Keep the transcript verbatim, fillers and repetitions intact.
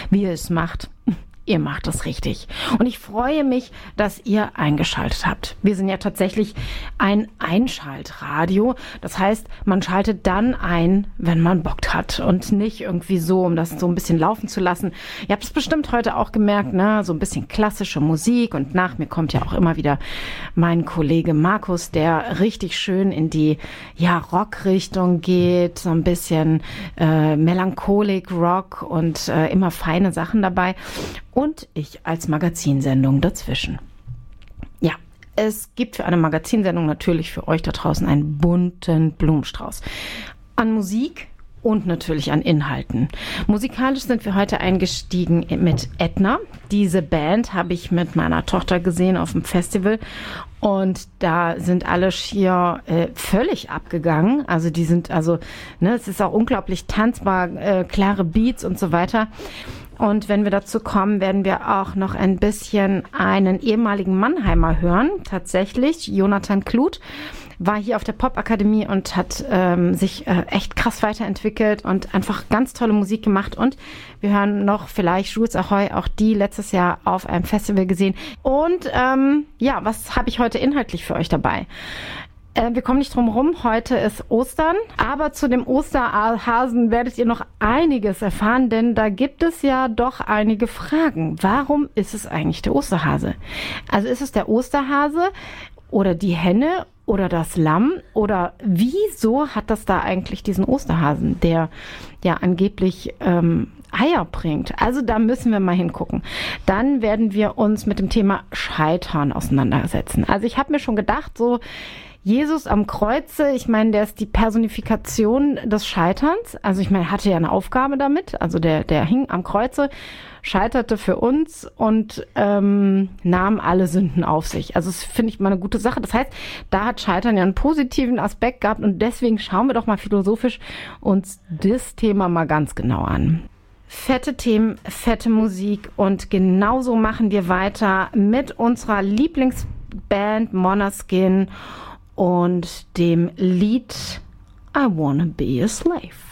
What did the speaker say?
wie ihr es macht. Ihr macht es richtig. Und ich freue mich, dass ihr eingeschaltet habt. Wir sind ja tatsächlich ein Einschaltradio. Das heißt, man schaltet dann ein, wenn man Bock hat und nicht irgendwie so, um das so ein bisschen laufen zu lassen. Ihr habt es bestimmt heute auch gemerkt, ne? So ein bisschen klassische Musik und nach mir kommt ja auch immer wieder mein Kollege Markus, der richtig schön in die ja, Rock-Richtung geht, so ein bisschen äh, Melancholik Rock und äh, immer feine Sachen dabei. Und ich als Magazinsendung dazwischen. Ja, es gibt für eine Magazinsendung natürlich für euch da draußen einen bunten Blumenstrauß an Musik und natürlich an Inhalten. Musikalisch sind wir heute eingestiegen mit Edna. Diese Band habe ich mit meiner Tochter gesehen auf dem Festival und da sind alle schier äh, völlig abgegangen. Also die sind, also, ne, es ist auch unglaublich tanzbar, äh, klare Beats und so weiter. Und wenn wir dazu kommen, werden wir auch noch ein bisschen einen ehemaligen Mannheimer hören. Tatsächlich, Jonathan Kluth war hier auf der Popakademie und hat ähm, sich äh, echt krass weiterentwickelt und einfach ganz tolle Musik gemacht. Und wir hören noch vielleicht Jules Ahoy, auch die letztes Jahr auf einem Festival gesehen. Und ähm, ja, was habe ich heute inhaltlich für euch dabei? Wir kommen nicht drum rum, heute ist Ostern, aber zu dem Osterhasen werdet ihr noch einiges erfahren, denn da gibt es ja doch einige Fragen. Warum ist es eigentlich der Osterhase? Also ist es der Osterhase oder die Henne oder das Lamm oder wieso hat das da eigentlich diesen Osterhasen, der ja angeblich ähm, Eier bringt? Also da müssen wir mal hingucken. Dann werden wir uns mit dem Thema Scheitern auseinandersetzen. Also ich habe mir schon gedacht, so Jesus am Kreuze, ich meine, der ist die Personifikation des Scheiterns. Also ich meine, er hatte ja eine Aufgabe damit. Also der, der hing am Kreuze, scheiterte für uns und ähm, nahm alle Sünden auf sich. Also das finde ich mal eine gute Sache. Das heißt, da hat Scheitern ja einen positiven Aspekt gehabt und deswegen schauen wir doch mal philosophisch uns das Thema mal ganz genau an. Fette Themen, fette Musik und genauso machen wir weiter mit unserer Lieblingsband Måneskin und dem Lied I Wanna Be a Slave.